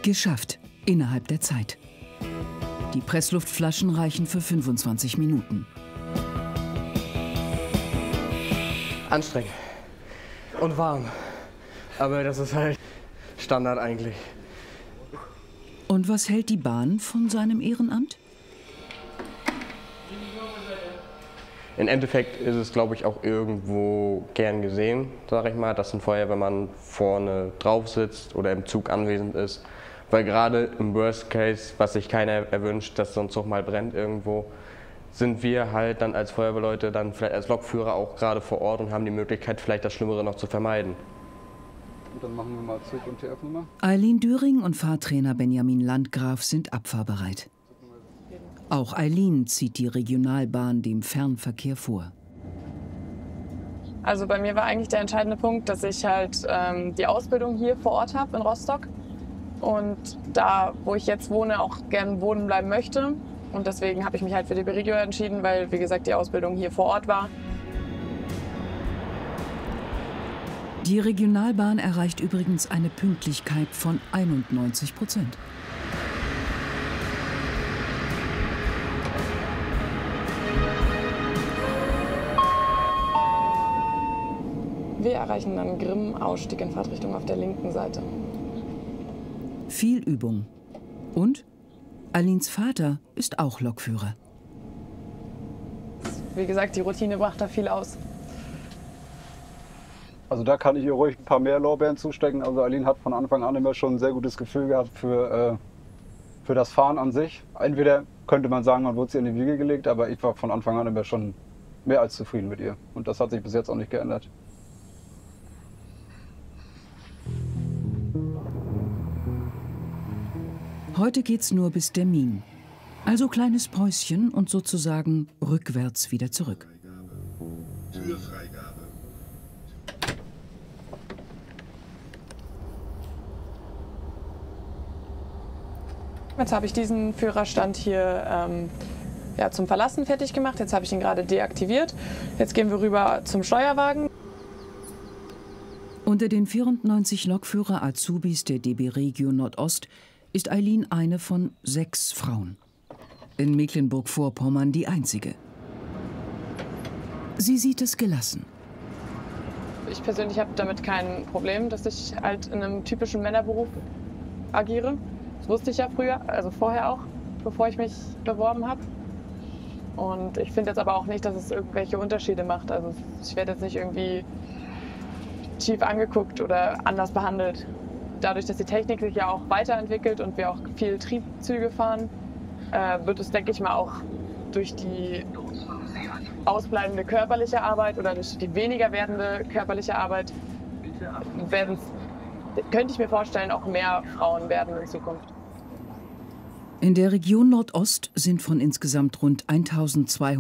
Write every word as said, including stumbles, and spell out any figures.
Geschafft, innerhalb der Zeit. Die Pressluftflaschen reichen für fünfundzwanzig Minuten. Anstrengend und warm, aber das ist halt Standard eigentlich. Und was hält die Bahn von seinem Ehrenamt? Im Endeffekt ist es, glaube ich, auch irgendwo gern gesehen, sage ich mal. Das sind vorher, wenn man vorne drauf sitzt oder im Zug anwesend ist. Weil gerade im Worst Case, was sich keiner erwünscht, dass so ein Zug mal brennt irgendwo, sind wir halt dann als Feuerwehrleute, dann vielleicht als Lokführer auch gerade vor Ort und haben die Möglichkeit, vielleicht das Schlimmere noch zu vermeiden. Und dann machen wir mal Zug- und T F-Nummer. Eileen Düring und Fahrtrainer Benjamin Landgraf sind abfahrbereit. Auch Eileen zieht die Regionalbahn dem Fernverkehr vor. Also bei mir war eigentlich der entscheidende Punkt, dass ich halt ähm, die Ausbildung hier vor Ort habe in Rostock und da, wo ich jetzt wohne, auch gern wohnen bleiben möchte. Und deswegen habe ich mich halt für die B-Regio entschieden, weil, wie gesagt, die Ausbildung hier vor Ort war. Die Regionalbahn erreicht übrigens eine Pünktlichkeit von einundneunzig Prozent. Wir erreichen dann Grimm, Ausstieg in Fahrtrichtung auf der linken Seite. Viel Übung. Und Eileens Vater ist auch Lokführer. Wie gesagt, die Routine brachte da viel aus. Also da kann ich ihr ruhig ein paar mehr Lorbeeren zustecken. Also Eileen hat von Anfang an immer schon ein sehr gutes Gefühl gehabt für, äh, für das Fahren an sich. Entweder könnte man sagen, man wurde sie in die Wiege gelegt, aber ich war von Anfang an immer schon mehr als zufrieden mit ihr. Und das hat sich bis jetzt auch nicht geändert. Heute geht's nur bis Demmin. Also kleines Päuschen und sozusagen rückwärts wieder zurück. Türfreigabe. Jetzt habe ich diesen Führerstand hier ähm, ja, zum Verlassen fertig gemacht. Jetzt habe ich ihn gerade deaktiviert. Jetzt gehen wir rüber zum Steuerwagen. Unter den vierundneunzig Lokführer-Azubis der D B Regio Nordost ist Eileen eine von sechs Frauen. In Mecklenburg-Vorpommern die einzige. Sie sieht es gelassen. Ich persönlich habe damit kein Problem, dass ich halt in einem typischen Männerberuf agiere. Das wusste ich ja früher, also vorher auch, bevor ich mich beworben habe. Und ich finde jetzt aber auch nicht, dass es irgendwelche Unterschiede macht. Also ich werde jetzt nicht irgendwie schief angeguckt oder anders behandelt. Dadurch, dass die Technik sich ja auch weiterentwickelt und wir auch viel Triebzüge fahren, äh, wird es, denke ich mal, auch durch die ausbleibende körperliche Arbeit oder durch die weniger werdende körperliche Arbeit, werden, könnte ich mir vorstellen, auch mehr Frauen werden in Zukunft. In der Region Nordost sind von insgesamt rund eintausendzweihundert